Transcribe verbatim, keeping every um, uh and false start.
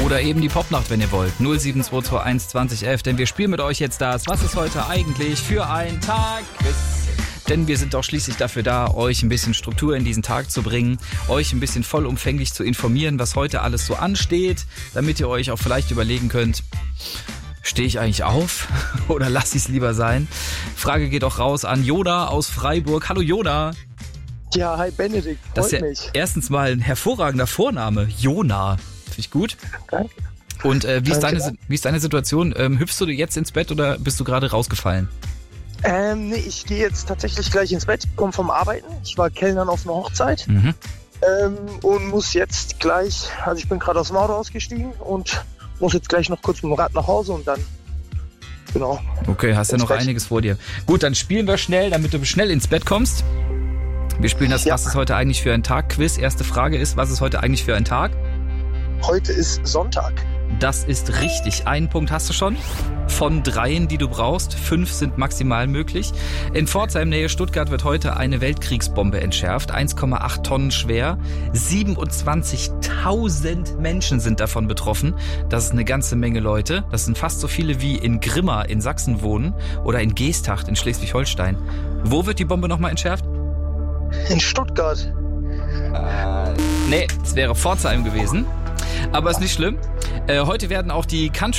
Oder eben die Popnacht, wenn ihr wollt. null sieben zwei zwei eins zwanzig elf, denn wir spielen mit euch jetzt das. Was ist heute eigentlich für ein Tag? Denn wir sind doch schließlich dafür da, euch ein bisschen Struktur in diesen Tag zu bringen, euch ein bisschen vollumfänglich zu informieren, was heute alles so ansteht, damit ihr euch auch vielleicht überlegen könnt, stehe ich eigentlich auf oder lasse ich es lieber sein? Frage geht auch raus an Joda aus Freiburg. Hallo Joda. Ja, hi Benedikt, freut Das ist ja mich. erstens mal ein hervorragender Vorname, Jona. Finde ich gut. Danke. Und äh, wie, ist Danke. deine, wie ist deine Situation? Ähm, hüpfst du jetzt ins Bett oder bist du gerade rausgefallen? Ähm, nee, ich gehe jetzt tatsächlich gleich ins Bett, komme vom Arbeiten. Ich war Kellnern auf einer Hochzeit Mhm. ähm, und muss jetzt gleich, also ich bin gerade aus dem Auto ausgestiegen und muss jetzt gleich noch kurz mit dem Rad nach Hause und dann, genau. Okay, hast ja Ins noch Bett. einiges vor dir. Gut, dann spielen wir schnell, damit du schnell ins Bett kommst. Wir spielen das, Ja. was ist heute eigentlich für ein Tag? Quiz. Erste Frage ist, was ist heute eigentlich für ein Tag? Heute ist Sonntag. Das ist richtig. Einen Punkt hast du schon. Von dreien, die du brauchst. Fünf sind maximal möglich. In Pforzheim, Nähe Stuttgart, wird heute eine Weltkriegsbombe entschärft. eins Komma acht Tonnen schwer. siebenundzwanzigtausend Menschen sind davon betroffen. Das ist eine ganze Menge Leute. Das sind fast so viele wie in Grimma in Sachsen wohnen oder in Geesthacht in Schleswig-Holstein. Wo wird die Bombe nochmal entschärft? In Stuttgart. Äh, nee, es wäre Pforzheim gewesen. Aber ist nicht schlimm. Äh, heute werden auch die Country